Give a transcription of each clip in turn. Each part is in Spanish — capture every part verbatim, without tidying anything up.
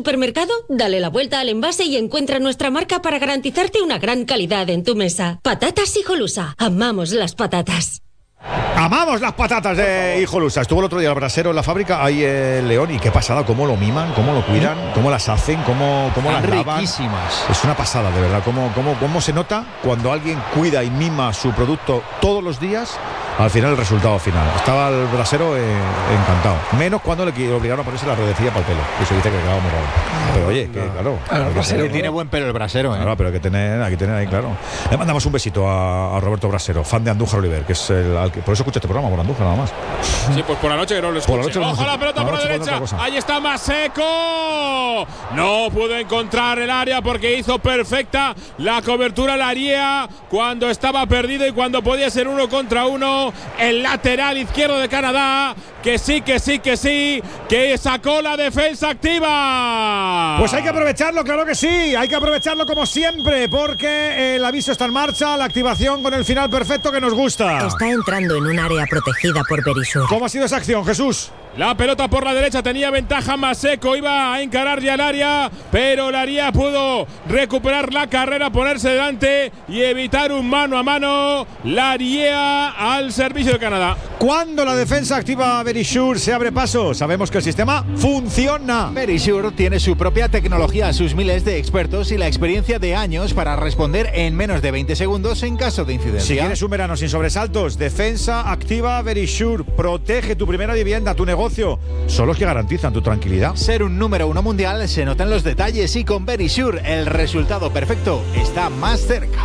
supermercado? Dale la vuelta al envase y encuentra nuestra marca para garantizarte una gran calidad en tu mesa. Patatas Hijolusa. Amamos las patatas. Amamos las patatas de Hijolusa. Estuvo el otro día el brasero en la fábrica, ahí en León, y qué pasada, cómo lo miman, cómo lo cuidan, cómo las hacen, cómo, cómo las lavan. Riquísimas. Es una pasada, de verdad, cómo, cómo, cómo se nota cuando alguien cuida y mima su producto todos los días, al final el resultado final. Estaba el brasero eh, encantado. Menos cuando le obligaron a ponerse la redecilla para el pelo. Eso dice que quedaba muy raro. Pero oye, que claro. claro el brasero que tiene buen pelo el brasero, ¿eh? Claro, pero hay que tener, hay que tener ahí, claro. Le mandamos un besito a, a Roberto Brasero, fan de Andújar Oliver, que es el al que por eso escucha este programa, por Andújar nada más. Sí, pues por la noche que no lo escuche. Por la noche no Ojo lo la pelota por la derecha. Ahí está Maseco. No pudo encontrar el área porque hizo perfecta la cobertura Laría cuando estaba perdido y cuando podía ser uno contra uno. El lateral izquierdo de Canadá, que sí, que sí, que sí, que sacó la defensa activa. Pues hay que aprovecharlo, claro que sí. Hay que aprovecharlo como siempre, porque el aviso está en marcha, la activación con el final perfecto que nos gusta. Está entrando en un área protegida por Berisur. ¿Cómo ha sido esa acción, Jesús? La pelota por la derecha, tenía ventaja Maseco, iba a encarar ya el área, pero Laría pudo recuperar la carrera, ponerse delante y evitar un mano a mano. Laría al servicio de Canadá. Cuando la defensa activa Berisur se abre paso, sabemos que el sistema funciona. Berisur tiene su propia tecnología, sus miles de expertos y la experiencia de años para responder en menos de veinte segundos en caso de incidencia. Si quieres un verano sin sobresaltos, defensa activa Berisur. Protege tu primera vivienda, tu negocio. Son los que garantizan tu tranquilidad. Ser un número uno mundial se nota en los detalles y con Berisur el resultado perfecto está más cerca.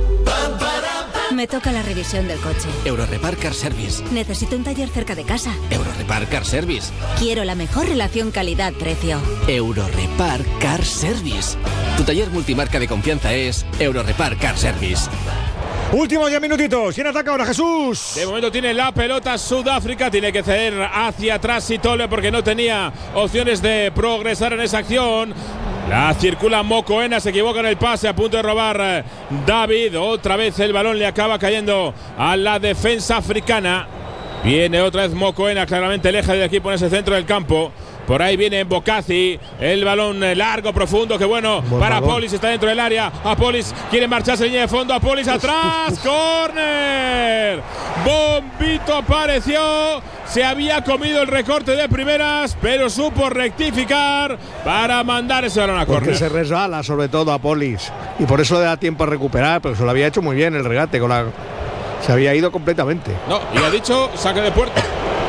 Me toca la revisión del coche. Eurorepar Car Service. Necesito un taller cerca de casa. Eurorepar Car Service. Quiero la mejor relación calidad-precio. Eurorepar Car Service. Tu taller multimarca de confianza es Eurorepar Car Service. Últimos diez minutitos. ¿Quién ataca ahora, Jesús? De momento tiene la pelota Sudáfrica. Tiene que ceder hacia atrás Sitole porque no tenía opciones de progresar en esa acción. La circula Mokoena, se equivoca en el pase, a punto de robar David. Otra vez el balón le acaba cayendo a la defensa africana. Viene otra vez Mokoena, claramente lejos del equipo en ese centro del campo. Por ahí viene Bocazzi, el balón largo, profundo, que bueno, Buen para balón. Apolis, está dentro del área. Apolis quiere marcharse, línea de fondo, Apolis atrás, córner. Bombito apareció, se había comido el recorte de primeras, pero supo rectificar para mandar ese balón a córner. Porque se resbala sobre todo Apolis y por eso le da tiempo a recuperar, pero se lo había hecho muy bien el regate, con la... se había ido completamente. No, y ha dicho saque de puerta.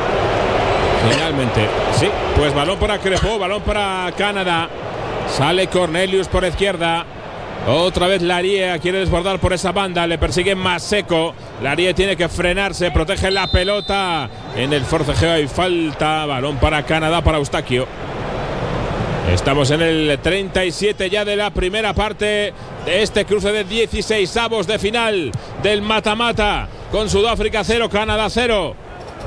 Finalmente, sí, pues balón para Crepó, balón para Canadá. Sale Cornelius por izquierda. Otra vez Larie quiere desbordar por esa banda, le persigue Maseco. Larie tiene que frenarse, protege la pelota. En el forcejeo hay falta, balón para Canadá, para Eustaquio. Estamos en el treinta y siete ya de la primera parte de este cruce de dieciseisavos de final del mata-mata, con Sudáfrica cero, Canadá cero.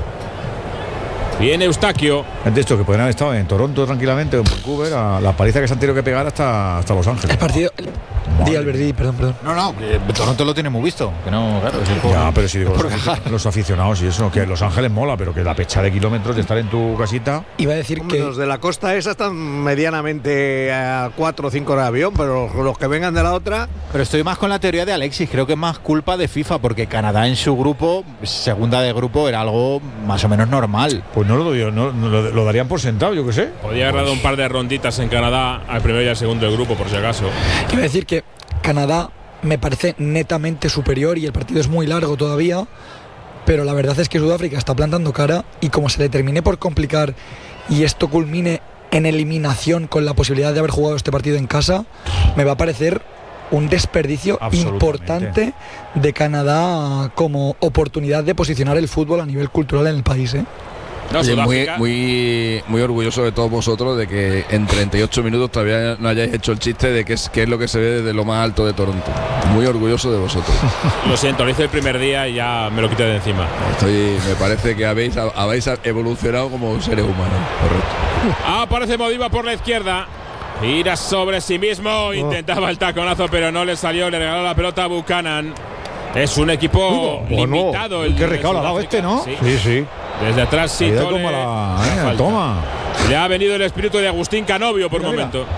Viene Eustaquio. Ante esto que pueden haber estado en Toronto tranquilamente o en Vancouver, a la paliza que se han tenido que pegar hasta, hasta Los Ángeles. El partido. El... Di Alberti, perdón, perdón. No, no, que Toronto lo tiene muy visto. Que no, claro, es el poco, ya, pero si digo, los, los aficionados y eso, que Los Ángeles mola, pero que la pecha de kilómetros de estar en tu casita. Iba a decir Hombre, que. Los de la costa esa están medianamente a cuatro o cinco horas de avión, pero los que vengan de la otra. Pero estoy más con la teoría de Alexis, creo que es más culpa de FIFA, porque Canadá en su grupo, segunda de grupo, era algo más o menos normal. Pues no lo doy, no, no lo, lo darían por sentado, yo qué sé. Podría haber dado un par de ronditas en Canadá al primero y al segundo del grupo, por si acaso. Iba a decir que Canadá me parece netamente superior y el partido es muy largo todavía, pero la verdad es que Sudáfrica está plantando cara y como se le termine por complicar y esto culmine en eliminación con la posibilidad de haber jugado este partido en casa, me va a parecer un desperdicio importante de Canadá como oportunidad de posicionar el fútbol a nivel cultural en el país, ¿eh? No, Oye, muy, muy, muy orgulloso de todos vosotros de que en treinta y ocho minutos todavía no hayáis hecho el chiste de que es, que es lo que se ve desde lo más alto de Toronto. Muy orgulloso de vosotros. Lo siento, lo hice el primer día y ya me lo quité de encima. Estoy, me parece que habéis, habéis evolucionado como seres humanos. Correcto. Aparece Modiva por la izquierda. Gira sobre sí mismo. Intentaba el taconazo, pero no le salió. Le regaló la pelota a Buchanan. Es un equipo uh, limitado. No. El Qué recaudo ha dado este, ¿no? Sí, sí. sí. Desde atrás sí. Toma, la, eh, toma. Le ha venido el espíritu de Agustín Canovio por mira, momento. Mira.